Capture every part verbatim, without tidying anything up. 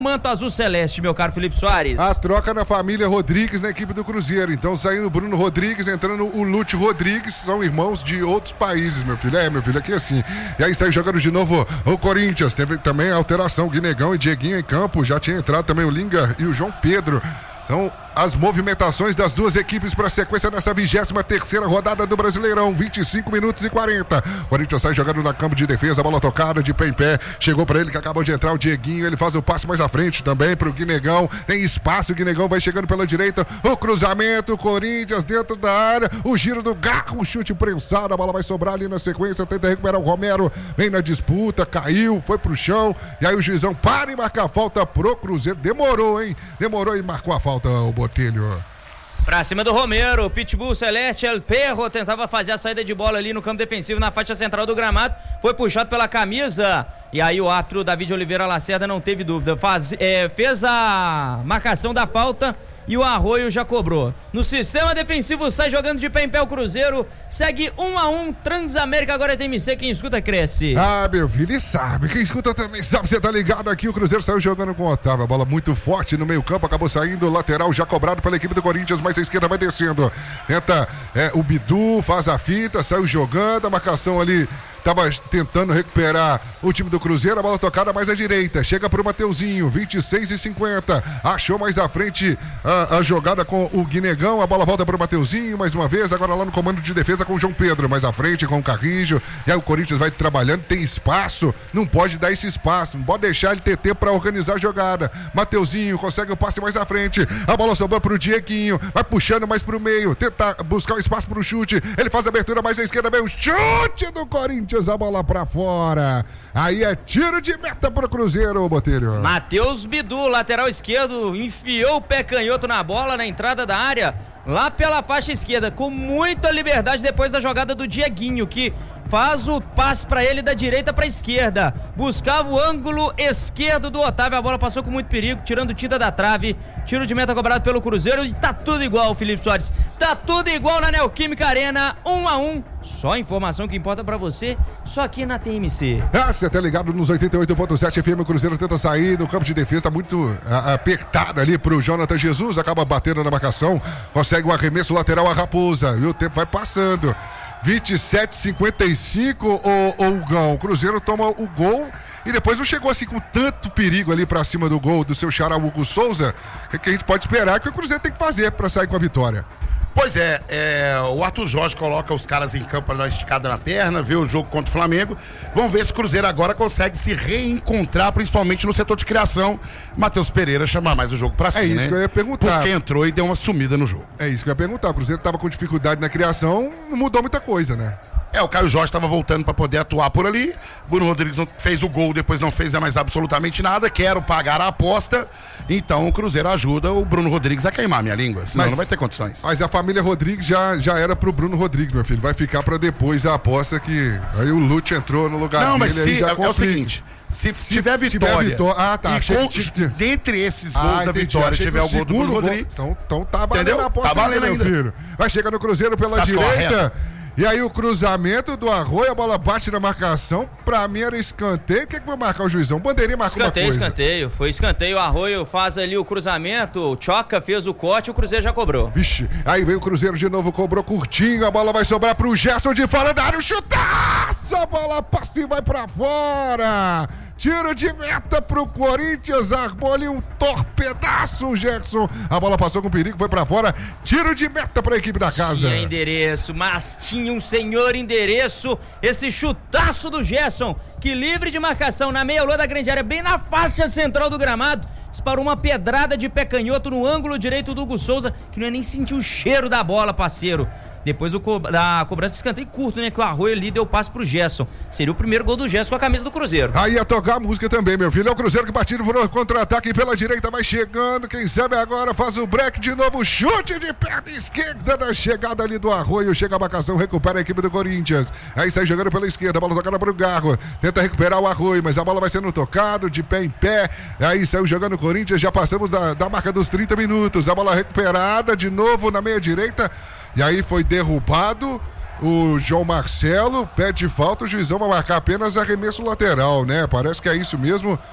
manto azul celeste, meu caro Felipe Soares. A troca na família Rodrigues na equipe do Cruzeiro. Então saindo o Bruno Rodrigues, entrando o Lúcio Rodrigues, são irmãos de outros países, meu filho. É, meu filho, aqui assim. E aí saiu jogando de novo o Corinthians. Teve também a alteração, Guinegão e Dieguinho em campo. Já tinha entrado também o Linga e o João Pedro. São as movimentações das duas equipes para a sequência nessa vigésima terceira rodada do Brasileirão, vinte e cinco minutos e quarenta. O Corinthians sai jogando na campo de defesa, bola tocada de pé em pé, chegou para ele que acabou de entrar o Dieguinho, ele faz o passe mais à frente também para o Guinegão, tem espaço, o Guinegão vai chegando pela direita, o cruzamento, o Corinthians dentro da área, o giro do Garro, o chute prensado, a bola vai sobrar ali na sequência, tenta recuperar o Romero, vem na disputa, caiu, foi pro chão, e aí o juizão para e marca a falta pro Cruzeiro, demorou, hein? Demorou e marcou a falta, o Botelho. Pra cima do Romero, o Pitbull Celeste, El Perro tentava fazer a saída de bola ali no campo defensivo, na faixa central do gramado, foi puxado pela camisa, e aí o árbitro David Oliveira Lacerda não teve dúvida, Faz, é, fez a marcação da falta e o Arroio já cobrou. No sistema defensivo sai jogando de pé em pé o Cruzeiro, segue um a um, Transamérica agora é T M C, quem escuta cresce. Ah, meu filho, ele sabe, quem escuta também sabe, você tá ligado aqui, o Cruzeiro saiu jogando com o Otávio, a bola muito forte no meio campo, acabou saindo, lateral já cobrado pela equipe do Corinthians, mas a esquerda vai descendo, tenta é, o Bidu, faz a fita, saiu jogando, a marcação ali tava tentando recuperar o time do Cruzeiro, a bola tocada mais à direita, chega pro Mateuzinho, vinte e seis e cinquenta, achou mais à frente a, a jogada com o Guinegão, a bola volta pro Mateuzinho, mais uma vez, agora lá no comando de defesa com o João Pedro, mais à frente com o Carrijo, e aí o Corinthians vai trabalhando, tem espaço, não pode dar esse espaço, não pode deixar ele ter tempo pra organizar a jogada, Mateuzinho consegue o passe mais à frente, a bola sobrou pro Dieguinho, vai puxando mais pro meio, tenta buscar o espaço pro chute, ele faz a abertura mais à esquerda, vem o chute do Corinthians, a bola pra fora, aí é tiro de meta pro Cruzeiro, Botelho. Matheus Bidu, lateral esquerdo, enfiou o pé canhoto na bola na entrada da área, lá pela faixa esquerda, com muita liberdade depois da jogada do Dieguinho, que faz o passe pra ele da direita pra esquerda, buscava o ângulo esquerdo do Otávio, a bola passou com muito perigo, tirando tinta da trave, tiro de meta cobrado pelo Cruzeiro, e tá tudo igual, Felipe Soares, tá tudo igual na Neoquímica Arena, um a um, só a informação que importa pra você, só aqui na T M C. Ah, você tá ligado nos oitenta e oito ponto sete F M, o Cruzeiro tenta sair no campo de defesa, tá muito a, apertado ali pro Jonathan Jesus, acaba batendo na marcação, consegue o arremesso lateral a Raposa, e o tempo vai passando. vinte e sete a cinquenta e cinco, o, o Gão. O Cruzeiro toma o gol e depois não chegou assim com tanto perigo ali pra cima do gol do seu xará Hugo Souza. O que a gente pode esperar que o Cruzeiro tem que fazer pra sair com a vitória? Pois é, é, o Arthur Jorge coloca os caras em campo para dar uma esticada na perna, vê o jogo contra o Flamengo. Vamos ver se o Cruzeiro agora consegue se reencontrar, principalmente no setor de criação. Matheus Pereira chamar mais o jogo pra cima, É isso, né? que eu ia perguntar. Porque entrou e deu uma sumida no jogo. É isso que eu ia perguntar. O Cruzeiro tava com dificuldade na criação, não mudou muita coisa, né? É, o Caio Jorge estava voltando para poder atuar por ali. Bruno Rodrigues não fez o gol, depois não fez mais absolutamente nada. Quero pagar a aposta. Então o Cruzeiro ajuda o Bruno Rodrigues a queimar minha língua, senão Mas- não vai ter condições. Mas a família Rodrigues já, já era pro Bruno Rodrigues, meu filho. Vai ficar pra depois a aposta que aí o Lute entrou no lugar Não, mas dele. aí se, já é, é o complica. seguinte, se, tiver tiver vitória, vitó- ah, tá, e achei com- que tinha- dentre esses gols Ah, da entendi. vitória Achei tiver que o gol do segundo Bruno gol- Rodrigues. Então, então tá valendo Entendeu? a aposta, Tá valendo meu ainda. filho. Vai chegando o Cruzeiro pela Sabe qual é a direita. E aí o cruzamento do Arroio, a bola bate na marcação. Pra mim era escanteio. O que, que vai marcar o juizão? Bandeirinha marcou Escanteio, uma coisa. escanteio, foi escanteio, o Arroio faz ali o cruzamento, o Choca fez o corte, o Cruzeiro já cobrou. Vixe, aí veio o Cruzeiro de novo, cobrou curtinho, a bola vai sobrar pro Gerson de fora da área, chutaço, a bola passa e vai pra fora. Tiro de meta pro Corinthians, armou ali um torpedaço, Gerson. A bola passou com perigo, foi pra fora. Tiro de meta pra equipe da casa. Tinha endereço, mas tinha um senhor endereço, esse chutaço do Gerson, que livre de marcação na meia-lua da grande área, bem na faixa central do gramado, disparou uma pedrada de pé canhoto no ângulo direito do Hugo Souza, que não ia nem sentir o cheiro da bola, parceiro. Depois do co- da cobrança de escanteio curto, né? Que o Arroio ali deu passe pro Gerson. Seria o primeiro gol do Gerson com a camisa do Cruzeiro. Aí ia tocar a música também, meu filho. É o Cruzeiro que batido por contra-ataque pela direita, vai chegando. Quem sabe agora faz o break de novo. Chute de perna esquerda na chegada ali do Arroio. Chega a marcação, recupera a equipe do Corinthians. Aí sai jogando pela esquerda, a bola tocada pro Garro. Tenta recuperar o Arroio, mas a bola vai sendo tocado de pé em pé. Aí saiu jogando o Corinthians. Já passamos da, da marca dos trinta minutos. A bola recuperada de novo na meia direita. E aí foi derrubado o João Marcelo, pede falta, o juizão vai marcar apenas arremesso lateral, né? Parece que é isso mesmo.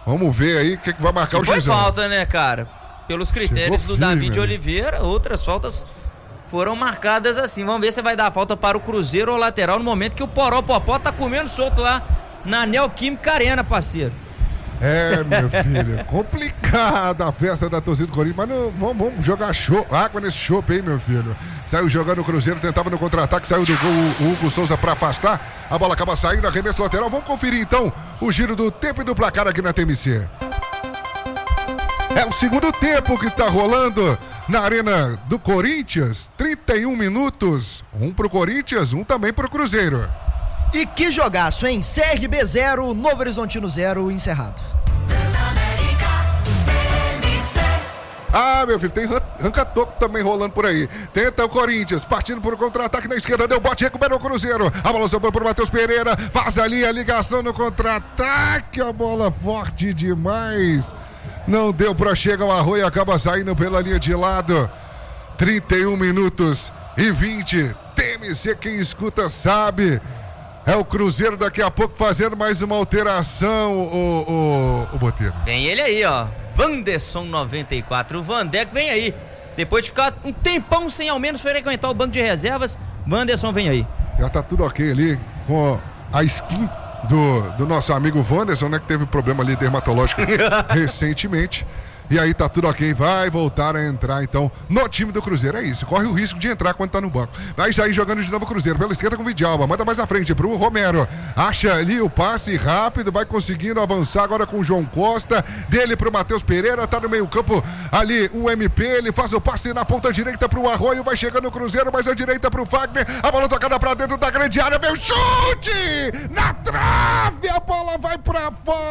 Vamos ver aí o que, que vai marcar e o foi juizão. falta, né, cara? Pelos critérios Chegou do firme, David né? Oliveira, outras faltas foram marcadas assim. Vamos ver se vai dar falta para o Cruzeiro ou lateral no momento que o Poropopó tá comendo solto lá na Neoquímica Arena, parceiro. É, meu filho, complicada a festa da torcida do Corinthians, mas não, vamos, vamos jogar show, água nesse chope aí, meu filho. Saiu jogando o Cruzeiro, tentava no contra-ataque, saiu do gol o Hugo Souza pra afastar, a bola acaba saindo, arremesso lateral. Vamos conferir então o giro do tempo e do placar aqui na T M C. É o segundo tempo que tá rolando na Arena do Corinthians, trinta e um minutos, um pro Corinthians, um também pro Cruzeiro. E que jogaço, hein? C R B zero, Novo Horizontino zero, encerrado. Ah, meu filho, tem ranca-toco também rolando por aí. Tenta o Corinthians, partindo por contra-ataque na esquerda, deu bote, recuperou o Cruzeiro. A bola sobrou pro Matheus Pereira, faz ali a ligação no contra-ataque. A bola forte demais. Não deu pra chegar o Arroio, acaba saindo pela linha de lado. trinta e um minutos e vinte. T M C, quem escuta sabe. É o Cruzeiro daqui a pouco fazendo mais uma alteração, o, o, o Boteiro. Vem ele aí, ó. Wanderson noventa e quatro. O Vandeco vem aí. Depois de ficar um tempão sem ao menos frequentar o banco de reservas, Wanderson vem aí. Já tá tudo ok ali com a skin do, do nosso amigo Wanderson, né? Que teve problema ali dermatológico recentemente. E aí tá tudo ok, vai voltar a entrar então no time do Cruzeiro, é isso, corre o risco de entrar quando tá no banco. Vai sair jogando de novo o Cruzeiro, pela esquerda com o Vidalba, manda mais à frente pro Romero, acha ali o passe rápido, vai conseguindo avançar agora com o João Costa, dele pro Matheus Pereira, tá no meio campo ali o M P, ele faz o passe na ponta direita pro Arroio, vai chegando o Cruzeiro, mais à direita pro Fagner, a bola tocada pra dentro da grande área, vem o chute na trave, a bola vai pra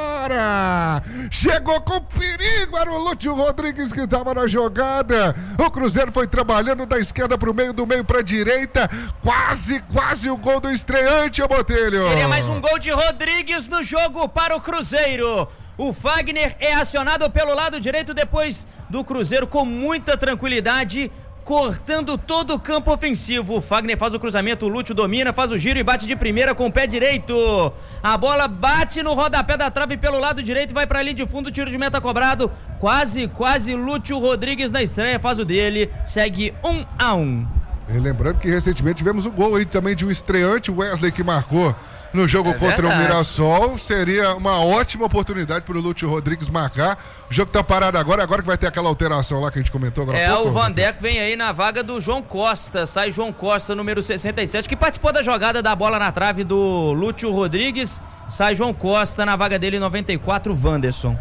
fora, chegou com perigo, era o Lúcio Rodrigues que estava na jogada. O Cruzeiro foi trabalhando da esquerda pro meio, do meio pra direita. Quase, quase o gol do estreante, ô Botelho. Seria mais um gol de Rodrigues no jogo para o Cruzeiro. O Fagner é acionado pelo lado direito depois do Cruzeiro com muita tranquilidade, cortando todo o campo ofensivo. O Fagner faz o cruzamento, o Lúcio domina, faz o giro e bate de primeira com o pé direito. A bola bate no rodapé da trave pelo lado direito e vai pra linha de fundo, tiro de meta cobrado. Quase, quase Lúcio Rodrigues na estreia, faz o dele, segue um a um. E lembrando que recentemente tivemos um gol aí também de um estreante, o Wesley, que marcou no jogo é contra verdade. o Mirassol. Seria uma ótima oportunidade para o Lúcio Rodrigues marcar. O jogo tá parado agora, agora que vai ter aquela alteração lá que a gente comentou agora. É, pouco, o Vandeco vem aí na vaga do João Costa. Sai João Costa, número sessenta e sete, que participou da jogada da bola na trave do Lúcio Rodrigues. Sai João Costa na vaga dele, noventa e quatro, Wanderson.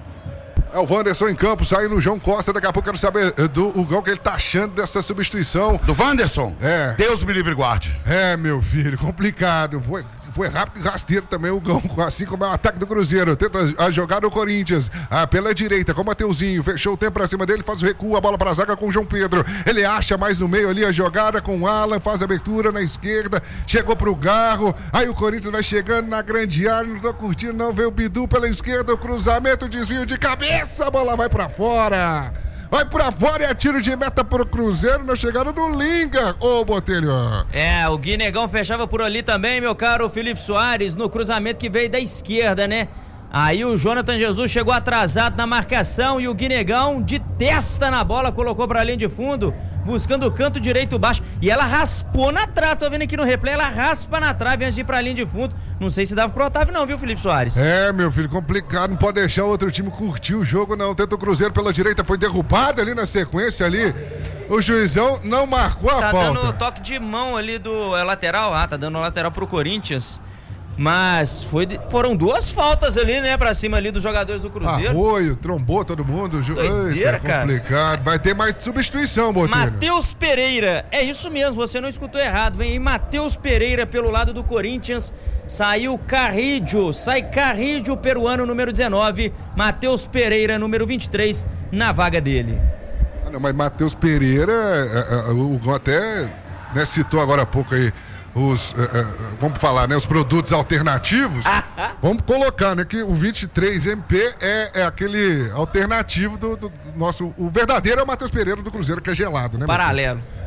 É o Wanderson em campo, saindo o João Costa. Daqui a pouco eu quero saber do o gol que ele tá achando dessa substituição. Do Wanderson? É. Deus me livre e guarde. É, meu filho, complicado. Foi, foi rápido e rasteiro também o gol, assim como é o ataque do Cruzeiro. Tenta a jogar no Corinthians, ah, pela direita, com o Mateuzinho. Fechou o tempo pra cima dele, faz o recuo, a bola pra zaga com o João Pedro. Ele acha mais no meio ali a jogada com o Alan, faz a abertura na esquerda, chegou pro Garro. Aí o Corinthians vai chegando na grande área, não tô curtindo não, vê o Bidu pela esquerda, o cruzamento, desvio de cabeça, a bola vai pra fora. Vai pra fora e é tiro de meta pro Cruzeiro na chegada do Linga, ô Botelho. É, o Guinegão fechava por ali também, meu caro Felipe Soares, no cruzamento que veio da esquerda, né? Aí o Jonathan Jesus chegou atrasado na marcação e o Guinegão de testa na bola colocou pra linha de fundo, buscando o canto direito baixo, e ela raspou na trave. Tô vendo aqui no replay, ela raspa na trave antes de ir pra linha de fundo. Não sei se dava pro Otávio não, viu, Felipe Soares? É, meu filho, complicado, não pode deixar o outro time curtir o jogo não. Tenta o Cruzeiro pela direita, foi derrubado ali na sequência ali. O juizão não marcou a tá falta. Tá dando toque de mão ali do é, lateral, ah, tá dando lateral pro Corinthians. Mas foi, foram duas faltas ali, né, pra cima ali dos jogadores do Cruzeiro. Arroio, trombou todo mundo. Doideira, Eita, cara. Complicado. Vai ter mais substituição, Botelho. Matheus Pereira, é isso mesmo, você não escutou errado. Vem aí Matheus Pereira pelo lado do Corinthians. Saiu Carrídio, sai Carrídio, peruano, número dezenove. Matheus Pereira, número vinte e três, na vaga dele. Ah, não, mas Matheus Pereira, é, é, o Gão até né, citou agora há pouco aí os, uh, uh, vamos falar, né, os produtos alternativos, vamos colocar, né, que o vinte e três M P é, é aquele alternativo do, do nosso, o verdadeiro é o Matheus Pereira do Cruzeiro, que é gelado, né? Paralelo.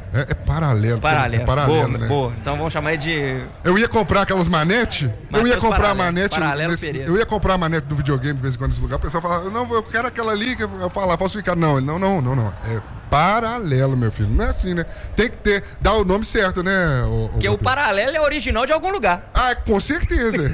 É, é paralelo. Paralelo. É paralelo, boa, né? boa. Então vamos chamar ele de... Eu ia comprar aquelas manetes. Eu ia comprar a manete. Paralelo nesse, Pereira. eu ia comprar a manete do videogame de vez em quando nesse lugar. O pessoal falava, não, eu quero aquela ali. Que eu falava, falsificado. Não, não, não, não, não. É paralelo, meu filho. Não é assim, né? Tem que ter, dar o nome certo, né? O, Porque o, o paralelo é original de algum lugar. Ah, com certeza.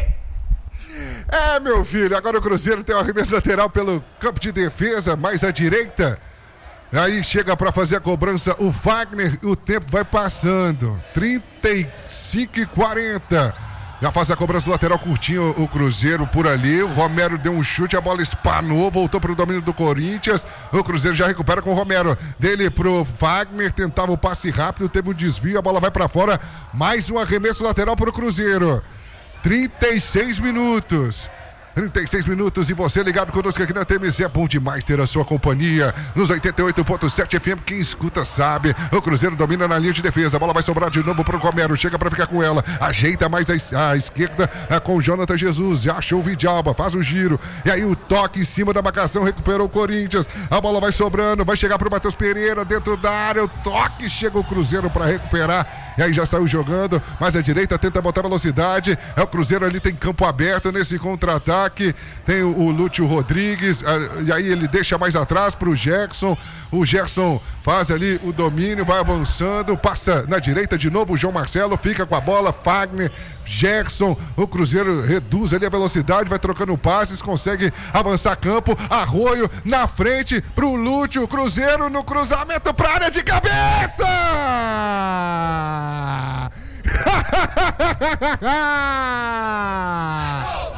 É, meu filho, agora o Cruzeiro tem um arremesso lateral pelo campo de defesa, mais à direita. Aí chega para fazer a cobrança o Wagner, o tempo vai passando. trinta e cinco e quarenta. Já faz a cobrança do lateral curtinho o Cruzeiro por ali. O Romero deu um chute, a bola espanou, voltou para o domínio do Corinthians. O Cruzeiro já recupera com o Romero. Dele pro Wagner, tentava o passe rápido, teve um desvio, a bola vai para fora. Mais um arremesso lateral para o Cruzeiro. trinta e seis minutos. trinta e seis minutos e você ligado conosco aqui na T M Z. É bom demais ter a sua companhia nos oitenta e oito ponto sete F M. Quem escuta sabe. O Cruzeiro domina na linha de defesa. A bola vai sobrar de novo pro Romero. Chega pra ficar com ela. Ajeita mais a, a esquerda é, com o Jonathan Jesus. Já achou o Vidalba. Faz o giro. E aí o toque em cima da marcação. Recuperou o Corinthians. A bola vai sobrando. Vai chegar pro Matheus Pereira dentro da área. O toque. Chega o Cruzeiro pra recuperar. E aí já saiu jogando. Mais à direita tenta botar velocidade. É o Cruzeiro ali tem campo aberto nesse contra-ataque. Tem o, o Lúcio Rodrigues, e aí ele deixa mais atrás pro Jackson. O Gerson faz ali o domínio, vai avançando, passa na direita de novo. O João Marcelo fica com a bola. Fagner, Jackson. O Cruzeiro reduz ali a velocidade, vai trocando passes, consegue avançar campo. Arroio na frente pro Lúcio. Cruzeiro no cruzamento pra área de cabeça!